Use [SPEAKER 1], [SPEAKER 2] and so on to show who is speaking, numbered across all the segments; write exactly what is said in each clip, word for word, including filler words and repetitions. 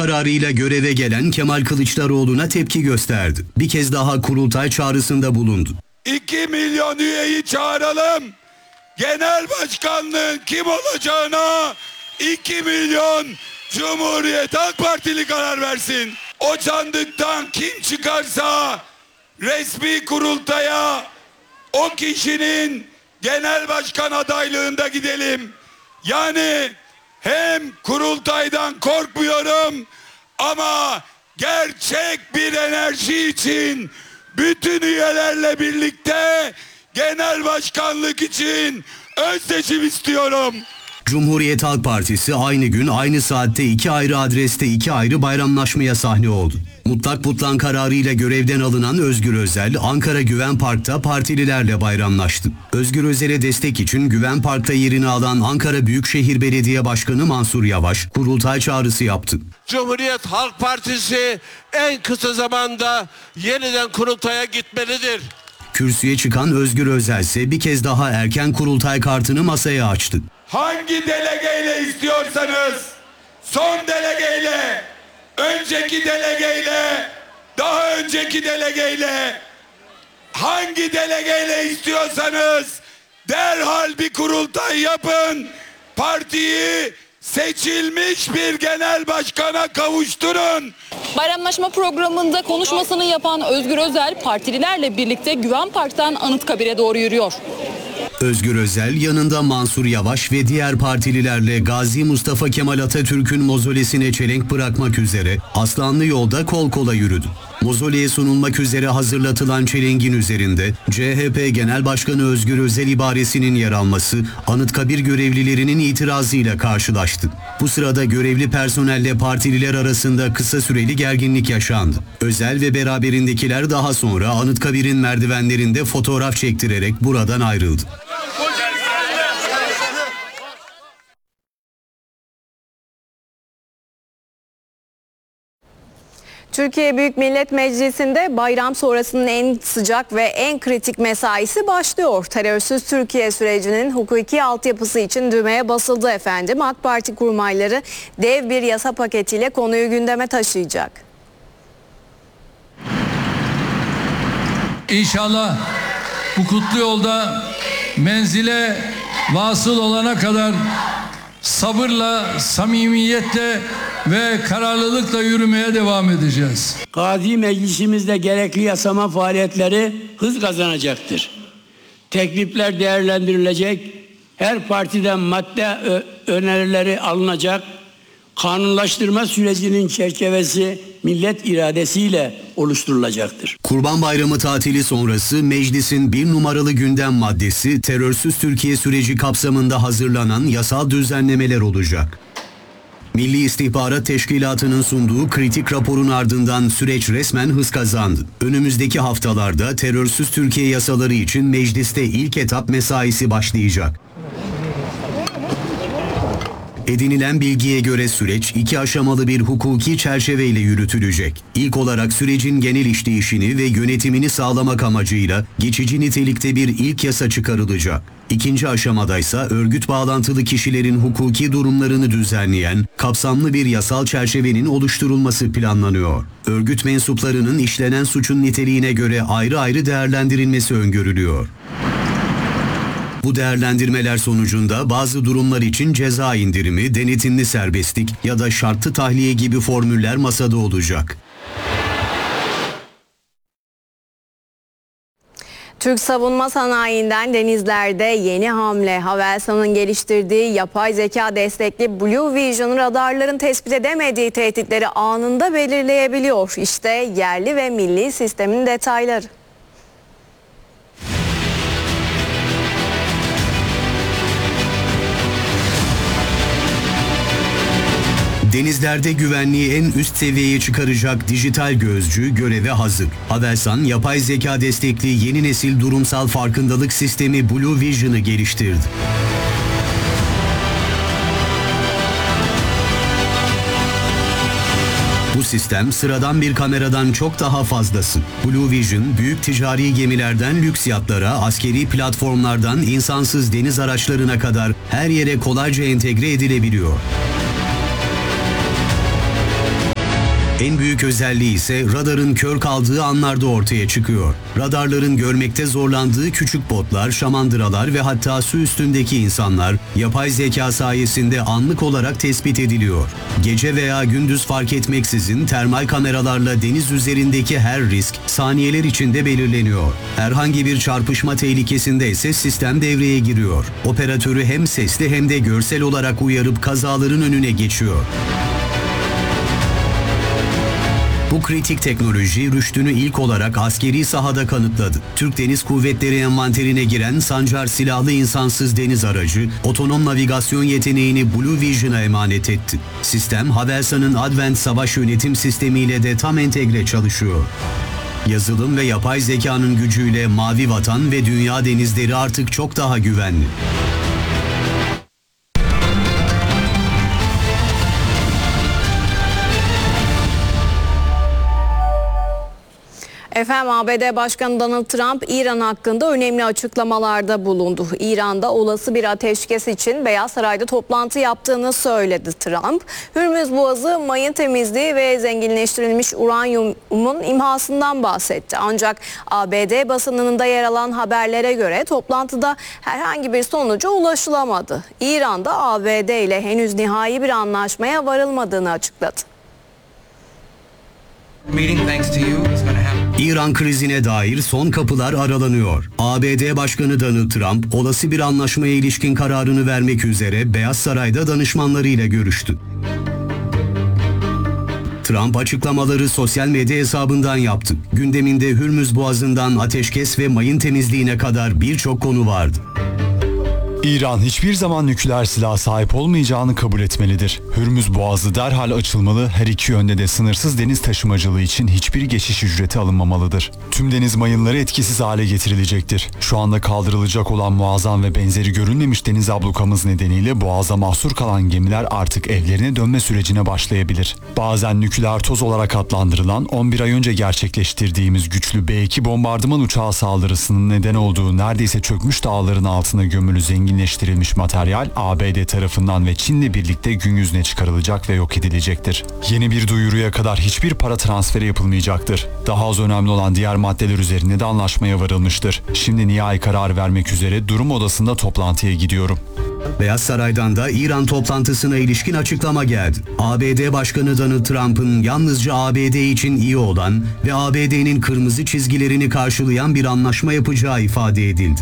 [SPEAKER 1] kararıyla göreve gelen Kemal Kılıçdaroğlu'na tepki gösterdi. Bir kez daha kurultay çağrısında bulundu.
[SPEAKER 2] iki milyon üyeyi çağıralım. Genel başkanlığın kim olacağına iki milyon Cumhuriyet Halk Partili karar versin. O sandıktan kim çıkarsa resmi kurultaya o kişinin genel başkan adaylığında gidelim. Yani hem kurultaydan korkmuyorum ama gerçek bir enerji için bütün üyelerle birlikte genel başkanlık için ön seçim istiyorum.
[SPEAKER 1] Cumhuriyet Halk Partisi aynı gün aynı saatte iki ayrı adreste iki ayrı bayramlaşmaya sahne oldu. Mutlak butlan kararıyla görevden alınan Özgür Özel, Ankara Güven Park'ta partililerle bayramlaştı. Özgür Özel'e destek için Güven Park'ta yerini alan Ankara Büyükşehir Belediye Başkanı Mansur Yavaş, kurultay çağrısı yaptı.
[SPEAKER 3] Cumhuriyet Halk Partisi en kısa zamanda yeniden kurultaya gitmelidir.
[SPEAKER 1] Kürsüye çıkan Özgür Özel ise bir kez daha erken kurultay kartını masaya açtı.
[SPEAKER 2] Hangi delegeyle istiyorsanız, son delegeyle, önceki delegeyle, daha önceki delegeyle, hangi delegeyle istiyorsanız derhal bir kurultay yapın. Partiyi seçilmiş bir genel başkana kavuşturun.
[SPEAKER 4] Bayramlaşma programında konuşmasını yapan Özgür Özel partililerle birlikte Güven Park'tan Anıtkabir'e doğru yürüyor.
[SPEAKER 1] Özgür Özel yanında Mansur Yavaş ve diğer partililerle Gazi Mustafa Kemal Atatürk'ün mozolesine çelenk bırakmak üzere Aslanlı Yolda kol kola yürüdü. Mozoleye sunulmak üzere hazırlatılan çelengin üzerinde C H P Genel Başkanı Özgür Özel ibaresinin yer alması Anıtkabir görevlilerinin itirazıyla karşılaştı. Bu sırada görevli personelle partililer arasında kısa süreli gerginlik yaşandı. Özel ve beraberindekiler daha sonra Anıtkabir'in merdivenlerinde fotoğraf çektirerek buradan ayrıldı.
[SPEAKER 5] Türkiye Büyük Millet Meclisi'nde bayram sonrasının en sıcak ve en kritik mesaisi başlıyor. Terörsüz Türkiye sürecinin hukuki altyapısı için düğmeye basıldı efendim. AK Parti kurmayları dev bir yasa paketiyle konuyu gündeme taşıyacak.
[SPEAKER 6] İnşallah bu kutlu yolda menzile vasıl olana kadar sabırla, samimiyetle ve kararlılıkla yürümeye devam edeceğiz.
[SPEAKER 7] Gazi Meclisimizde gerekli yasama faaliyetleri hız kazanacaktır. Teklifler değerlendirilecek, her partiden madde önerileri alınacak, kanunlaştırma sürecinin çerçevesi millet iradesiyle oluşturulacaktır.
[SPEAKER 1] Kurban Bayramı tatili sonrası meclisin bir numaralı gündem maddesi terörsüz Türkiye süreci kapsamında hazırlanan yasal düzenlemeler olacak. Milli İstihbarat Teşkilatı'nın sunduğu kritik raporun ardından süreç resmen hız kazandı. Önümüzdeki haftalarda terörsüz Türkiye yasaları için mecliste ilk etap mesaisi başlayacak. Edinilen bilgiye göre süreç iki aşamalı bir hukuki çerçeveyle yürütülecek. İlk olarak sürecin genel işleyişini ve yönetimini sağlamak amacıyla geçici nitelikte bir ilk yasa çıkarılacak. İkinci aşamadaysa örgüt bağlantılı kişilerin hukuki durumlarını düzenleyen kapsamlı bir yasal çerçevenin oluşturulması planlanıyor. Örgüt mensuplarının işlenen suçun niteliğine göre ayrı ayrı değerlendirilmesi öngörülüyor. Bu değerlendirmeler sonucunda bazı durumlar için ceza indirimi, denetimli serbestlik ya da şartlı tahliye gibi formüller masada olacak.
[SPEAKER 5] Türk savunma sanayinden denizlerde yeni hamle. Havelsan'ın geliştirdiği yapay zeka destekli Blue Vision radarların tespit edemediği tehditleri anında belirleyebiliyor. İşte yerli ve milli sistemin detayları.
[SPEAKER 1] Denizlerde güvenliği en üst seviyeye çıkaracak dijital gözcü göreve hazır. Havelsan, yapay zeka destekli yeni nesil durumsal farkındalık sistemi Blue Vision'ı geliştirdi. Bu sistem sıradan bir kameradan çok daha fazlası. Blue Vision, büyük ticari gemilerden lüks yatlara, askeri platformlardan insansız deniz araçlarına kadar her yere kolayca entegre edilebiliyor. En büyük özelliği ise radarın kör kaldığı anlarda ortaya çıkıyor. Radarların görmekte zorlandığı küçük botlar, şamandıralar ve hatta su üstündeki insanlar yapay zeka sayesinde anlık olarak tespit ediliyor. Gece veya gündüz fark etmeksizin termal kameralarla deniz üzerindeki her risk saniyeler içinde belirleniyor. Herhangi bir çarpışma tehlikesinde ise sistem devreye giriyor. Operatörü hem sesli hem de görsel olarak uyarıp kazaların önüne geçiyor. Bu kritik teknoloji rüştünü ilk olarak askeri sahada kanıtladı. Türk Deniz Kuvvetleri envanterine giren Sancar silahlı insansız deniz aracı, otonom navigasyon yeteneğini Blue Vision'a emanet etti. Sistem, Havelsan'ın Advent savaş yönetim sistemiyle de tam entegre çalışıyor. Yazılım ve yapay zekanın gücüyle Mavi Vatan ve dünya denizleri artık çok daha güvenli.
[SPEAKER 5] Efendim A B D Başkanı Donald Trump İran hakkında önemli açıklamalarda bulundu. İran'da olası bir ateşkes için Beyaz Saray'da toplantı yaptığını söyledi Trump. Hürmüz Boğazı mayın temizliği ve zenginleştirilmiş uranyumun imhasından bahsetti. Ancak A B D basınında yer alan haberlere göre toplantıda herhangi bir sonuca ulaşılamadı. İran'da A B D ile henüz nihai bir anlaşmaya varılmadığını açıkladı.
[SPEAKER 1] İran krizine dair son kapılar aralanıyor. A B D Başkanı Donald Trump, olası bir anlaşmaya ilişkin kararını vermek üzere Beyaz Saray'da danışmanlarıyla görüştü. Trump açıklamaları sosyal medya hesabından yaptı. Gündeminde Hürmüz Boğazı'ndan ateşkes ve mayın temizliğine kadar birçok konu vardı.
[SPEAKER 8] İran hiçbir zaman nükleer silaha sahip olmayacağını kabul etmelidir. Hürmüz Boğazı derhal açılmalı, her iki yönde de sınırsız deniz taşımacılığı için hiçbir geçiş ücreti alınmamalıdır. Tüm deniz mayınları etkisiz hale getirilecektir. Şu anda kaldırılacak olan muazzam ve benzeri görülmemiş deniz ablukamız nedeniyle Boğaz'a mahsur kalan gemiler artık evlerine dönme sürecine başlayabilir. Bazen nükleer toz olarak adlandırılan on bir ay önce gerçekleştirdiğimiz güçlü B iki bombardıman uçağı saldırısının neden olduğu neredeyse çökmüş dağların altına gömülü zengin zenginleştirilmiş materyal A B D tarafından ve Çin'le birlikte gün yüzüne çıkarılacak ve yok edilecektir. Yeni bir duyuruya kadar hiçbir para transferi yapılmayacaktır. Daha az önemli olan diğer maddeler üzerinde de anlaşmaya varılmıştır. Şimdi nihai karar vermek üzere durum odasında toplantıya gidiyorum.
[SPEAKER 1] Beyaz Saray'dan da İran toplantısına ilişkin açıklama geldi. A B D Başkanı Donald Trump'ın yalnızca A B D için iyi olan ve A B D'nin kırmızı çizgilerini karşılayan bir anlaşma yapacağı ifade edildi.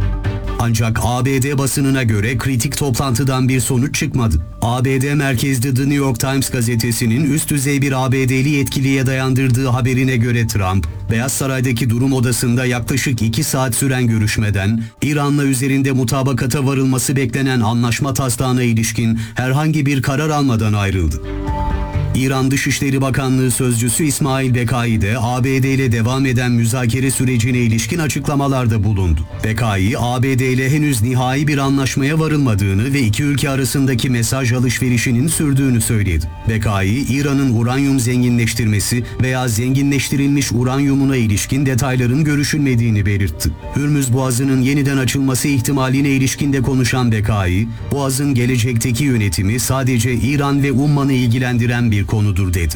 [SPEAKER 1] Ancak A B D basınına göre kritik toplantıdan bir sonuç çıkmadı. A B D merkezli The New York Times gazetesinin üst düzey bir A B D'li yetkiliye dayandırdığı haberine göre Trump, Beyaz Saray'daki durum odasında yaklaşık iki saat süren görüşmeden İran'la üzerinde mutabakata varılması beklenen anlaşma taslağına ilişkin herhangi bir karar almadan ayrıldı. İran Dışişleri Bakanlığı Sözcüsü İsmail Bekai de A B D ile devam eden müzakere sürecine ilişkin açıklamalarda bulundu. Bekai, A B D ile henüz nihai bir anlaşmaya varılmadığını ve iki ülke arasındaki mesaj alışverişinin sürdüğünü söyledi. Bekai, İran'ın uranyum zenginleştirmesi veya zenginleştirilmiş uranyumuna ilişkin detayların görüşülmediğini belirtti. Hürmüz Boğazı'nın yeniden açılması ihtimaline ilişkin de konuşan Bekai, Boğaz'ın gelecekteki yönetimi sadece İran ve Umman'ı ilgilendiren bir konudur dedi.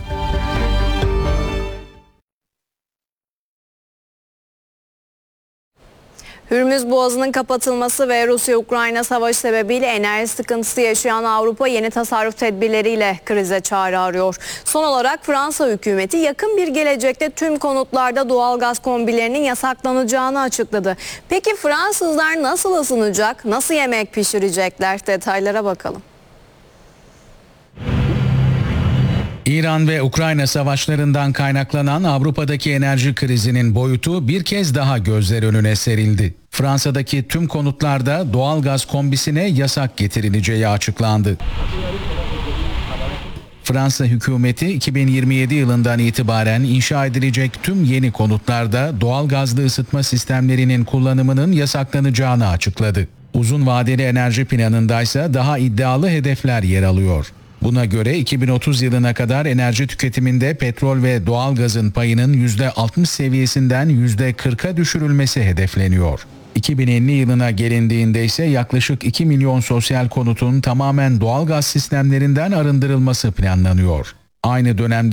[SPEAKER 5] Hürmüz Boğazı'nın kapatılması ve Rusya-Ukrayna savaşı sebebiyle enerji sıkıntısı yaşayan Avrupa yeni tasarruf tedbirleriyle krize çare arıyor. Son olarak Fransa hükümeti yakın bir gelecekte tüm konutlarda doğalgaz kombilerinin yasaklanacağını açıkladı. Peki Fransızlar nasıl ısınacak, nasıl yemek pişirecekler? Detaylara bakalım.
[SPEAKER 9] İran ve Ukrayna savaşlarından kaynaklanan Avrupa'daki enerji krizinin boyutu bir kez daha gözler önüne serildi. Fransa'daki tüm konutlarda doğalgaz kombisine yasak getirileceği açıklandı. Fransa hükümeti iki bin yirmi yedi yılından itibaren inşa edilecek tüm yeni konutlarda doğalgazlı ısıtma sistemlerinin kullanımının yasaklanacağını açıkladı. Uzun vadeli enerji planındaysa daha iddialı hedefler yer alıyor. Buna göre iki bin otuz yılına kadar enerji tüketiminde petrol ve doğalgazın payının yüzde altmış seviyesinden yüzde kırka düşürülmesi hedefleniyor. iki bin elli yılına gelindiğinde ise yaklaşık iki milyon sosyal konutun tamamen doğalgaz sistemlerinden arındırılması planlanıyor. Aynı dönemde